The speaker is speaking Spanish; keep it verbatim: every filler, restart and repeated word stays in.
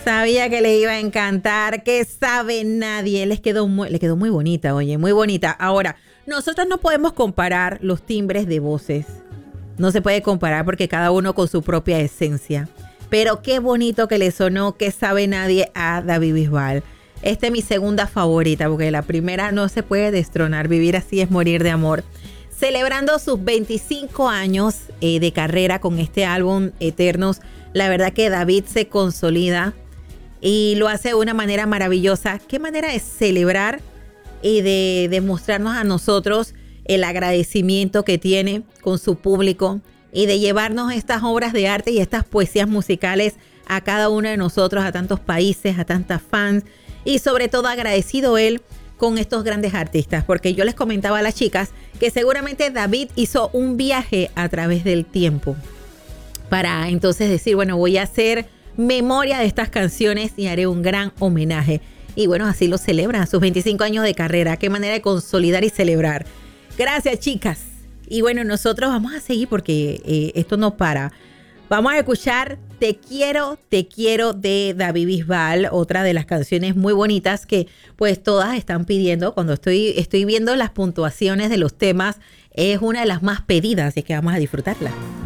Sabía que le iba a encantar. ¿Qué sabe nadie? Les quedó muy, le quedó muy bonita, oye, muy bonita. Ahora, nosotros no podemos comparar los timbres de voces. No se puede comparar porque cada uno con su propia esencia. Pero qué bonito que le sonó ¿Qué sabe nadie? A David Bisbal. Esta es mi segunda favorita porque la primera no se puede destronar. Vivir así es morir de amor. Celebrando sus veinticinco años eh, de carrera con este álbum Eternos. La verdad que David se consolida y lo hace de una manera maravillosa. Qué manera de celebrar y de demostrarnos a nosotros el agradecimiento que tiene con su público y de llevarnos estas obras de arte y estas poesías musicales a cada uno de nosotros, a tantos países, a tantas fans y sobre todo agradecido él con estos grandes artistas, porque yo les comentaba a las chicas que seguramente David hizo un viaje a través del tiempo para entonces decir, bueno, voy a hacer memoria de estas canciones y haré un gran homenaje. Y bueno, así lo celebran, sus veinticinco años de carrera. Qué manera de consolidar y celebrar. Gracias, chicas. Y bueno, nosotros vamos a seguir porque eh, esto no para. Vamos a escuchar Te quiero, te quiero de David Bisbal, otra de las canciones muy bonitas que pues todas están pidiendo. Cuando estoy, estoy viendo las puntuaciones de los temas, es una de las más pedidas, así que vamos a disfrutarla.